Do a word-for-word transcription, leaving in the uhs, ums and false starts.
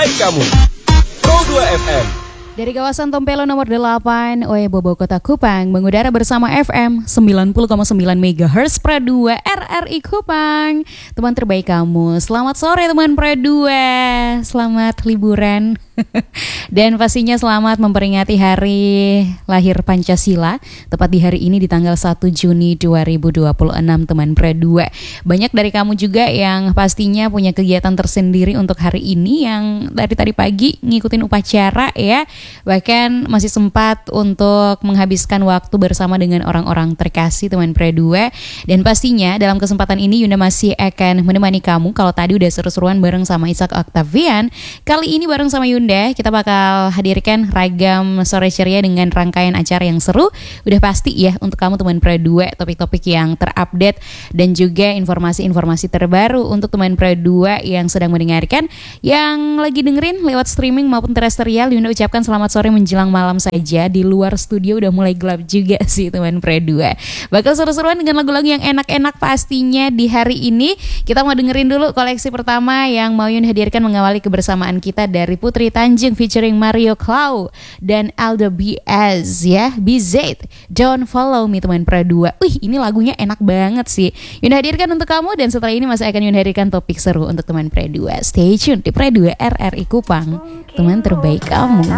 menemani kamu. Pro dua F M. Dari kawasan Tompelo nomor delapan, O E Bobo Kota Kupang, mengudara bersama F M sembilan puluh koma sembilan megahertz Pro dua R R I Kupang. Teman terbaik kamu, selamat sore teman Pro dua, selamat liburan. Dan pastinya selamat memperingati hari lahir Pancasila, tepat di hari ini di tanggal satu Juni dua ribu dua puluh enam teman Pro dua. Banyak dari kamu juga yang pastinya punya kegiatan tersendiri untuk hari ini, yang dari tadi pagi ngikutin upacara ya. Bahkan masih sempat untuk menghabiskan waktu bersama dengan orang-orang terkasih teman Pro dua. Dan pastinya dalam kesempatan ini Yunda masih akan menemani kamu. Kalau tadi udah seru-seruan bareng sama Ishak Octavian, kali ini bareng sama Yunda kita bakal hadirkan ragam sore ceria dengan rangkaian acara yang seru. Udah pasti ya untuk kamu teman Pro dua, topik-topik yang terupdate dan juga informasi-informasi terbaru untuk teman Pro dua yang sedang mendengarkan, yang lagi dengerin lewat streaming maupun terestrial. Yunda ucapkan selamat sore menjelang malam saja. Di luar studio udah mulai gelap juga sih teman Pro dua. Bakal seru-seruan dengan lagu-lagu yang enak-enak pastinya di hari ini. Kita mau dengerin dulu koleksi pertama yang mau Yunda hadirkan mengawali kebersamaan kita, dari Putri Tanjung featuring Mario Clau dan Aldo B S ya, B Z, Don't Follow Me teman Pro dua. Wih, ini lagunya enak banget sih. Yunda hadirkan untuk kamu, dan setelah ini masih akan Yunda hadirkan topik seru untuk teman Pro dua. Stay tune di Pro dua R R I Kupang, teman terbaik kamu.